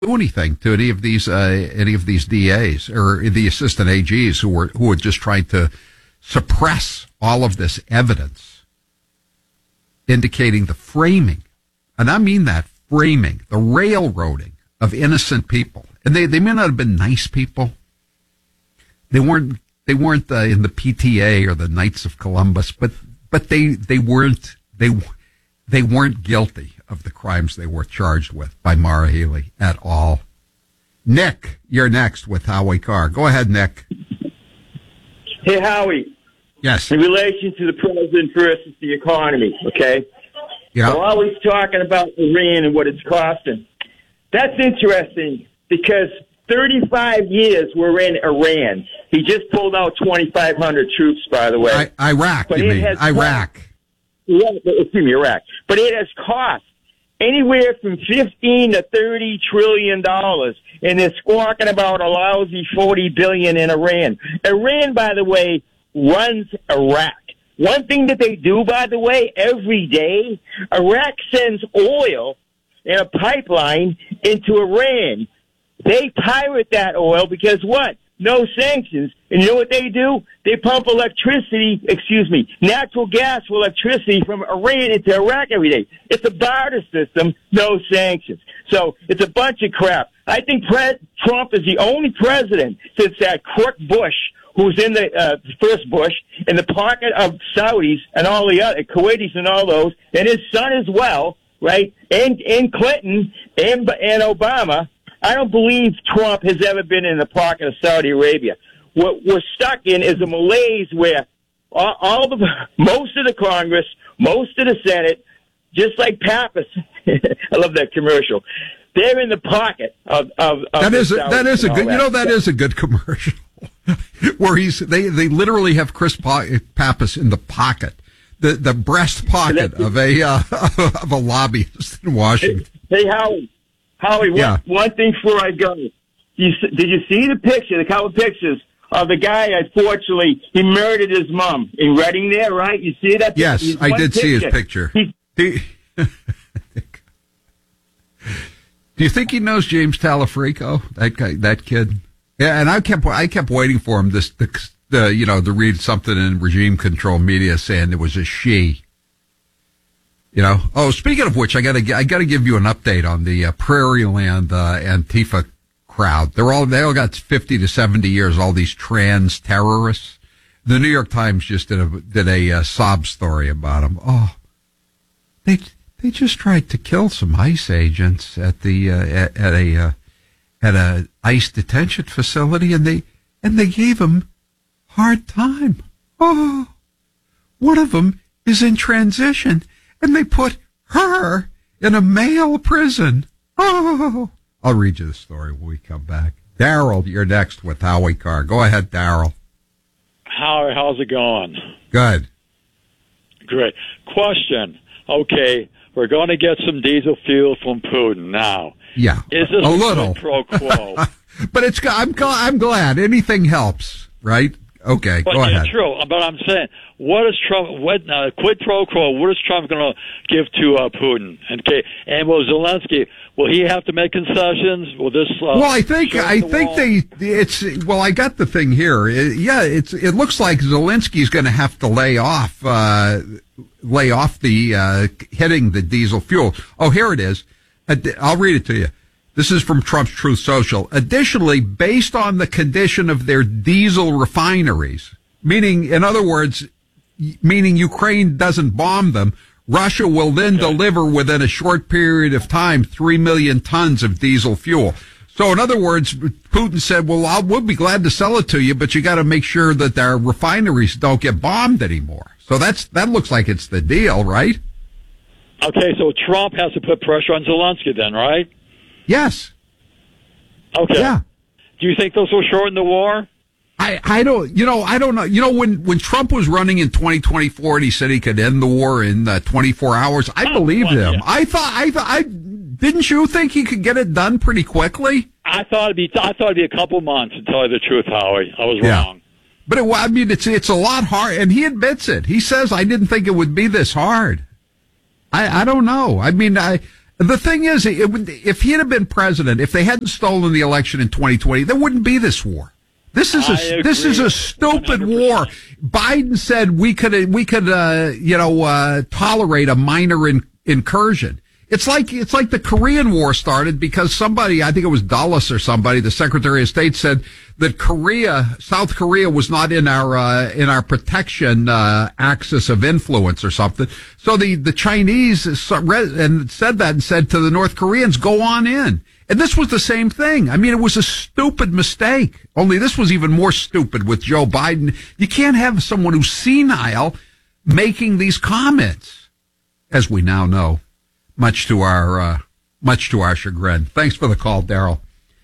do anything to any of these DAs or the assistant AGs who were just trying to suppress all of this evidence indicating the framing, and I mean that framing, the railroading of innocent people. And they may not have been nice people. They weren't in the PTA or the Knights of Columbus, but they weren't guilty of the crimes they were charged with by Maura Healey at all. Nick, you're next with Howie Carr. Go ahead, Nick. Hey, Howie. Yes. In relation to the president versus the economy, okay? Yeah. We're always talking about Iran and what it's costing. That's interesting because 35 years we're in Iran. He just pulled out 2,500 troops, by the way. Iraq, but you mean? Iraq. Excuse me, Iraq. But it has cost anywhere from $15 to $30 trillion, and they're squawking about a lousy $40 billion in Iran. Iran, by the way, runs Iraq. One thing that they do, by the way, every day, Iraq sends oil in a pipeline into Iran. They pirate that oil because what? No sanctions. And you know what they do? They pump natural gas for electricity from Iran into Iraq every day. It's a barter system, no sanctions. So it's a bunch of crap. I think Trump is the only president since that crook Bush, who's in the first Bush, in the pocket of Saudis and all the other Kuwaitis and all those, and his son as well, right? And Clinton and Obama. I don't believe Trump has ever been in the pocket of Saudi Arabia. What we're stuck in is a malaise where most of the Congress, most of the Senate, just like Pappas, I love that commercial. They're in the pocket of that is a good commercial where they literally have Chris Pappas in the pocket, the breast pocket of a lobbyist in Washington. Hey, Howie, one thing before I go. Did you see the couple of pictures of the guy? Unfortunately, he murdered his mom in Reading there, right? You see that? Yes, I did see his picture. Do you think he knows James Talafrico, that kid? Yeah, and I kept waiting for him to read something in regime control media saying it was a she. Oh, speaking of which, I gotta give you an update on the Prairie Land Antifa crowd. They all got 50 to 70 years. All these trans terrorists. The New York Times just did a sob story about them. Oh, they just tried to kill some ICE agents at a ICE detention facility, and they gave them hard time. Oh, one of them is in transition. And they put her in a male prison. Oh, I'll read you the story when we come back. Daryl, you're next with Howie Carr. Go ahead, Daryl. Howie, how's it going? Good. Great. Question. Okay, we're going to get some diesel fuel from Putin now. Yeah, is this a little pro quo? But I'm glad anything helps, right? Okay, go ahead. True, but I'm saying, what is Trump? Quid pro quo? What is Trump going to give to Putin? And will Zelensky? Will he have to make concessions? Will this? I got the thing here. It looks like Zelensky's going to have to lay off the hitting the diesel fuel. Oh, here it is. I'll read it to you. This is from Trump's Truth Social. Additionally, based on the condition of their diesel refineries, meaning Ukraine doesn't bomb them, Russia will then deliver within a short period of time 3 million tons of diesel fuel. So in other words, Putin said, well, we'll be glad to sell it to you, but you got to make sure that their refineries don't get bombed anymore. So that looks like it's the deal, right? Okay, so Trump has to put pressure on Zelensky then, right? Yes. Okay. Yeah. Do you think this will shorten the war? I don't know. When Trump was running in 2024 and he said he could end the war in 24 hours, I believed him. Yeah. Didn't you think he could get it done pretty quickly? I thought it'd be a couple months, to tell you the truth, Howie. I was wrong. But it's a lot hard, and he admits it. He says, I didn't think it would be this hard. I don't know. The thing is, if he had been president, if they hadn't stolen the election in 2020, there wouldn't be this war. This is a stupid 100%. War. Biden said we could tolerate a minor incursion. It's like the Korean War started because somebody, I think it was Dulles or somebody, the Secretary of State, said that South Korea was not in our protection axis of influence or something. So the Chinese said to the North Koreans, go on in. And this was the same thing. I mean, it was a stupid mistake. Only this was even more stupid with Joe Biden. You can't have someone who's senile making these comments, as we now know, much to our chagrin. Thanks for the call, Daryl.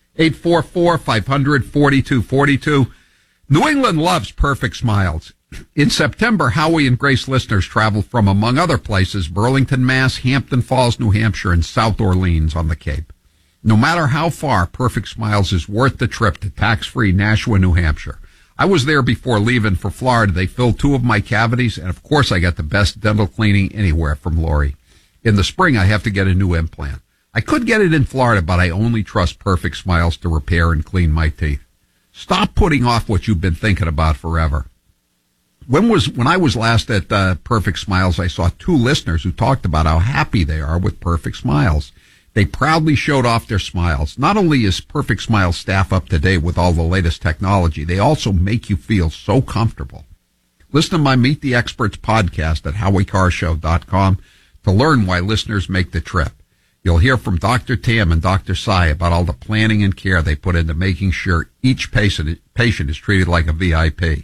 844-500-4242. New England loves perfect smiles. In September, Howie and Grace listeners traveled from, among other places, Burlington, Mass., Hampton Falls, New Hampshire, and South Orleans on the Cape. No matter how far, Perfect Smiles is worth the trip to tax-free Nashua, New Hampshire. I was there before leaving for Florida. They filled 2 of my cavities, and of course I got the best dental cleaning anywhere from Lori. In the spring, I have to get a new implant. I could get it in Florida, but I only trust Perfect Smiles to repair and clean my teeth. Stop putting off what you've been thinking about forever. When I was last at Perfect Smiles, I saw 2 listeners who talked about how happy they are with Perfect Smiles. They proudly showed off their smiles. Not only is Perfect Smiles staff up to date with all the latest technology, they also make you feel so comfortable. Listen to my Meet the Experts podcast at HowieCarShow.com to learn why listeners make the trip. You'll hear from Dr. Tam and Dr. Sai about all the planning and care they put into making sure each patient is treated like a VIP.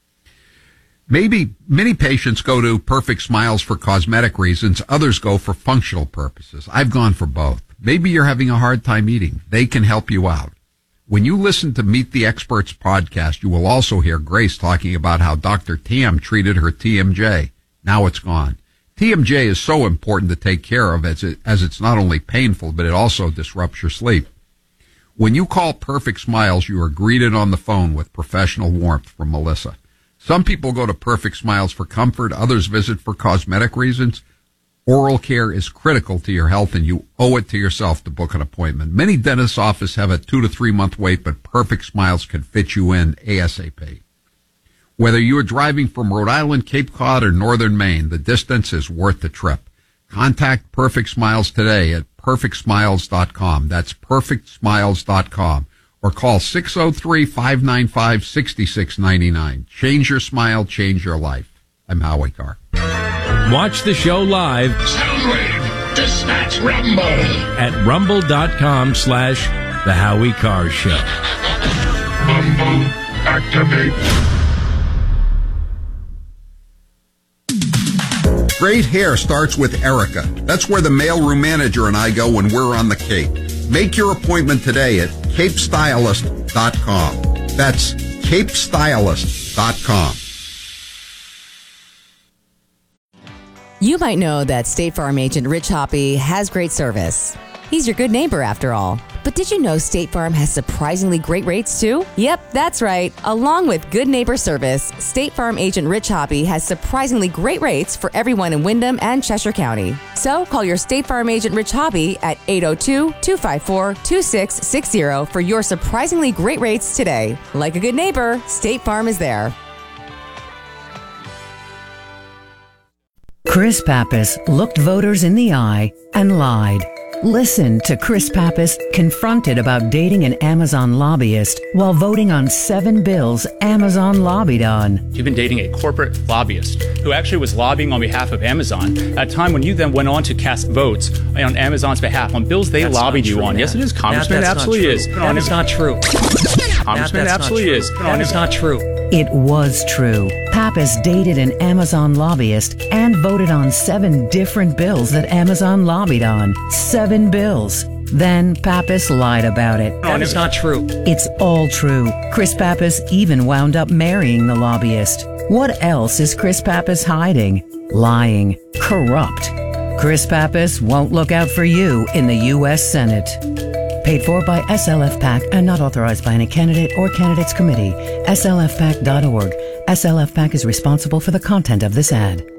Many patients go to Perfect Smiles for cosmetic reasons. Others go for functional purposes. I've gone for both. Maybe you're having a hard time eating. They can help you out. When you listen to Meet the Experts podcast, you will also hear Grace talking about how Dr. Tam treated her TMJ. Now it's gone. TMJ is so important to take care of as it's not only painful, but it also disrupts your sleep. When you call Perfect Smiles, you are greeted on the phone with professional warmth from Melissa. Some people go to Perfect Smiles for comfort. Others visit for cosmetic reasons. Oral care is critical to your health, and you owe it to yourself to book an appointment. Many dentist offices have a 2 to 3 month wait, but Perfect Smiles can fit you in ASAP. Whether you are driving from Rhode Island, Cape Cod, or northern Maine, the distance is worth the trip. Contact Perfect Smiles today at perfectsmiles.com. That's perfectsmiles.com. Or call 603-595-6699. Change your smile, change your life. I'm Howie Carr. Watch the show live. Soundwave, dispatch Rumble. At rumble.com/The Howie Carr Show. Rumble, activate. Great hair starts with Erica. That's where the mailroom manager and I go when we're on the Cape. Make your appointment today at capestylist.com. That's capestylist.com. You might know that State Farm agent Rich Hoppy has great service. He's your good neighbor after all. But did you know State Farm has surprisingly great rates too? Yep, that's right. Along with good neighbor service, State Farm agent Rich Hoppy has surprisingly great rates for everyone in Windham and Cheshire County. So call your State Farm agent Rich Hoppy at 802-254-2660 for your surprisingly great rates today. Like a good neighbor, State Farm is there. Chris Pappas looked voters in the eye and lied. Listen to Chris Pappas confronted about dating an Amazon lobbyist while voting on 7 bills Amazon lobbied on. You've been dating a corporate lobbyist who actually was lobbying on behalf of Amazon at a time when you then went on to cast votes on Amazon's behalf on bills they lobbied you on. Yes, it is, Congressman. It absolutely is. That is not true. Congressman, it absolutely is. That is not true. It was true. Pappas dated an Amazon lobbyist and voted on 7 different bills that Amazon lobbied on. 7 bills. Then Pappas lied about it. That is not true. It's all true. Chris Pappas even wound up marrying the lobbyist. What else is Chris Pappas hiding? Lying. Corrupt. Chris Pappas won't look out for you in the U.S. Senate. Paid for by SLF PAC and not authorized by any candidate or candidates committee. SLFPAC.org. SLF PAC is responsible for the content of this ad.